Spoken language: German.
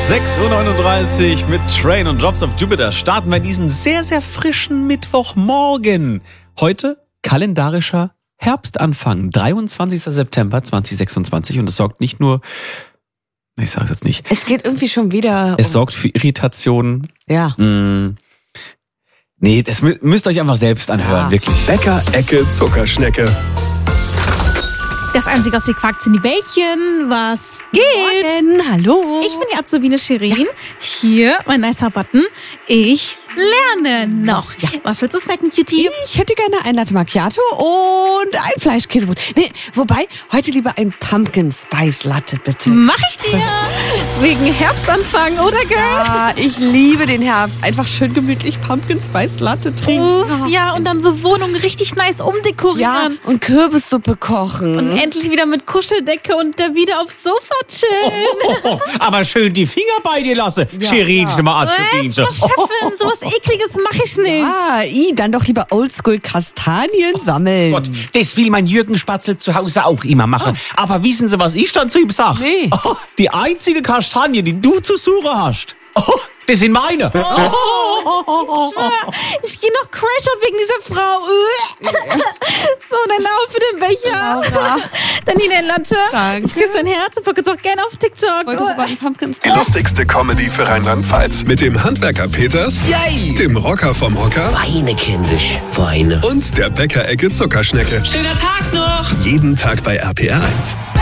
6.39 Uhr mit Train und Drops of Jupiter starten wir diesen sehr, sehr frischen Mittwochmorgen. Heute kalendarischer Herbstanfang, 23. September 2026 und es sorgt nicht nur, ich sage es jetzt nicht. Es geht irgendwie schon wieder Es sorgt für Irritationen. Ja. Nee, das müsst ihr euch einfach selbst anhören, Ja. wirklich. Bäcker-Ecke Zuckerschnecke. Das Einzige, was ihr quakt, sind die Bällchen. Was geht? Morgen, hallo. Ich bin die Azubine Shirin. Hier, mein nicer Button. Ich lerne noch. Ja. Was willst du snacken, Cutie? Ich hätte gerne ein Latte Macchiato und ein Fleischkäsebrot. Nee, wobei, heute lieber ein Pumpkin Spice Latte, bitte. Mach ich dir. Wegen Herbstanfang, oder, Girl? Ah, ich liebe den Herbst. Einfach schön gemütlich Pumpkin Spice Latte trinken. Uff, ja, und dann so Wohnung richtig nice Ja, umdekorieren. und Kürbissuppe kochen. Und endlich wieder mit Kuscheldecke und da wieder aufs Sofa chillen. Aber schön die Finger bei dir lassen, Shirin, ja. mal Frau Chefin, sowas Ekliges mache ich nicht. Dann doch lieber Oldschool Kastanien sammeln. Gott, das will mein Jürgen Spatzel zu Hause auch immer machen. Aber wissen Sie, was ich dann zu ihm sag? Nee. Oh, die einzige Kastanie, die du zu suchen hast, das sind meine. Ich gehe noch Crash-Out wegen dieser Frau. So, dann Lauf für den Becher. Laura. Dann hier dein Latte. Danke. Ich küsse dein Herz und folge uns auch gerne auf TikTok. Heute über einen Pumpkin Die Spice. lustigste Comedy für Rheinland-Pfalz. Mit dem Handwerker Peters, Yay! dem Rocker vom Hocker Weine, kindisch, Weine. und der Bäcker-Ecke Zuckerschnecke. Schöner Tag noch! Jeden Tag bei RPR 1.